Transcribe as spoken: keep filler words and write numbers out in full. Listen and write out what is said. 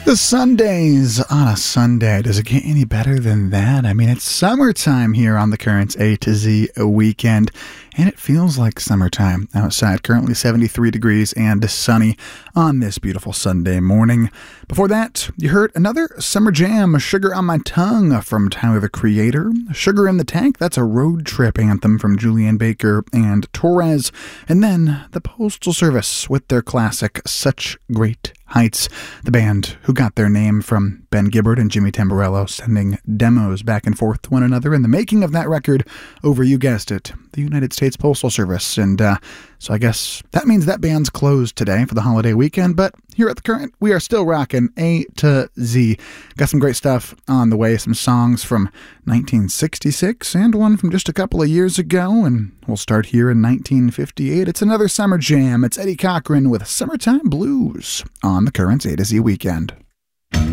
The Sundays on a Sunday. Does it get any better than that? I mean, it's summertime here on the Currents A to Z weekend, and it feels like summertime outside. Currently seventy-three degrees and sunny on this beautiful Sunday morning. Before that, you heard another summer jam, Sugar on My Tongue from Tyler, the Creator. Sugar in the Tank, that's a road trip anthem from Julianne Baker and Torres. And then the Postal Service with their classic, Such Great Heights, the band who got their name from Ben Gibbard and Jimmy Tamborello sending demos back and forth to one another in the making of that record over, you guessed it, the United States Postal Service. And uh, so I guess that means that band's closed today for the holiday weekend, but here at The Current, we are still rocking A to Z. Got some great stuff on the way, some songs from nineteen sixty-six and one from just a couple of years ago, and we'll start here in nineteen fifty-eight. It's another summer jam. It's Eddie Cochran with Summertime Blues on The Current's A to Z weekend.